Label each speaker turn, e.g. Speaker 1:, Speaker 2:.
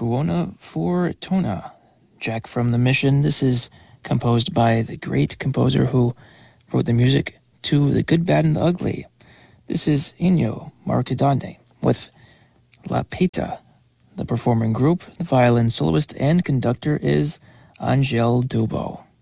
Speaker 1: Buona Fortuna, Jack from the Mission. This is composed by the great composer who wrote the music to The Good, Bad, and the Ugly. This is Ennio Morricone with La Peta. The performing group, the violin soloist and conductor is Angel Dubo.